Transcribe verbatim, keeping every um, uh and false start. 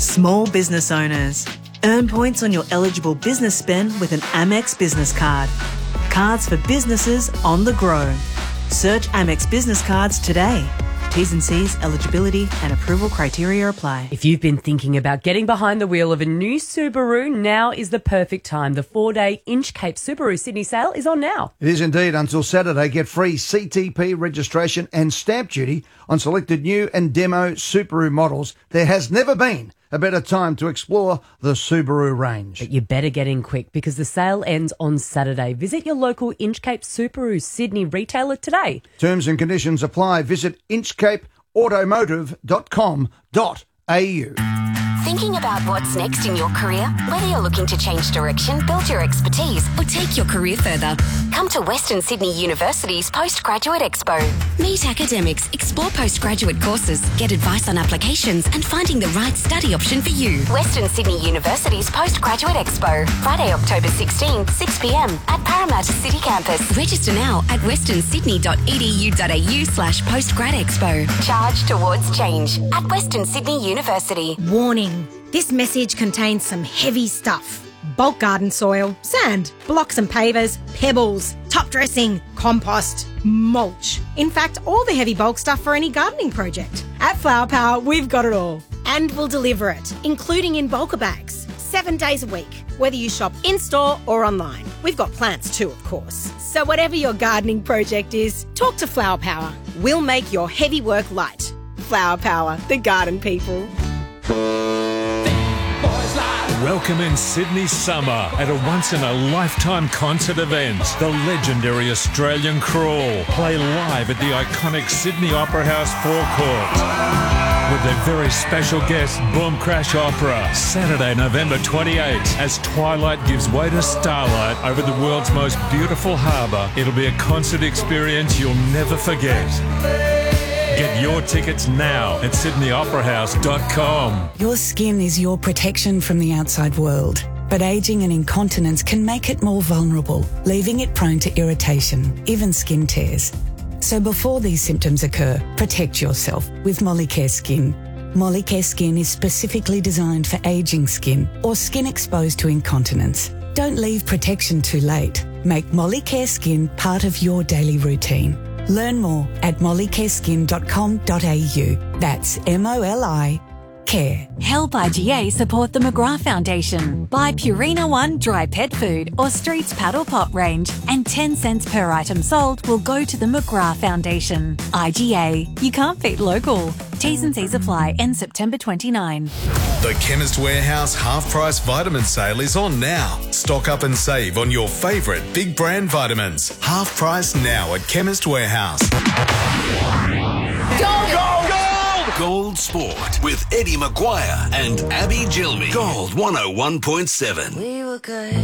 Small business owners. Earn points on your eligible business spend with an Amex business card. Cards for businesses on the grow. Search Amex Business Cards today. T's and C's, eligibility and approval criteria apply. If you've been thinking about getting behind the wheel of a new Subaru, now is the perfect time. The four-day Inchcape Subaru Sydney sale is on now. It is indeed until Saturday. Get free C T P registration and stamp duty on selected new and demo Subaru models. There has never been a better time to explore the Subaru range. But you better get in quick because the sale ends on Saturday. Visit your local Inchcape Subaru Sydney retailer today. Terms and conditions apply. Visit inchcape automotive dot com dot a u. Thinking about what's next in your career? Whether you're looking to change direction, build your expertise, or take your career further, come to Western Sydney University's Postgraduate Expo. Meet academics, explore postgraduate courses, get advice on applications, and finding the right study option for you. Western Sydney University's Postgraduate Expo, Friday, October sixteenth, six p m at Parramatta City Campus. Register now at western sydney dot e d u dot a u slash postgrad expo. Charge towards change at Western Sydney University. Warning. This message contains some heavy stuff. Bulk garden soil, sand, blocks and pavers, pebbles, top dressing, compost, mulch. In fact, all the heavy bulk stuff for any gardening project. At Flower Power, we've got it all. And we'll deliver it, including in bulker bags, seven days a week, whether you shop in-store or online. We've got plants too, of course. So whatever your gardening project is, talk to Flower Power. We'll make your heavy work light. Flower Power, the garden people. Welcome in Sydney summer at a once-in-a-lifetime concert event. The legendary Australian Crawl play live at the iconic Sydney Opera House forecourt with their very special guest, Boom Crash Opera, Saturday, November twenty-eighth, as twilight gives way to starlight over the world's most beautiful harbour. It'll be a concert experience you'll never forget. Get your tickets now at sydney opera house dot com. Your skin is your protection from the outside world, but ageing and incontinence can make it more vulnerable, leaving it prone to irritation, even skin tears. So before these symptoms occur, protect yourself with Molicare Skin. Molicare Skin is specifically designed for ageing skin or skin exposed to incontinence. Don't leave protection too late. Make Molicare Skin part of your daily routine. Learn more at molicare skin dot com dot a u. That's M O L I care. Help I G A support the McGrath Foundation. Buy Purina One dry pet food or Streets Paddle Pop range, and ten cents per item sold will go to the McGrath Foundation. I G A. You can't beat local. T's and C's apply. End September twenty-ninth. The Chemist Warehouse half-price vitamin sale is on now. Stock up and save on your favourite big brand vitamins. Half price now at Chemist Warehouse. Go! Go! Gold! Gold Sport with Eddie Maguire and Abby Gilmy. Gold one oh one point seven. We were good.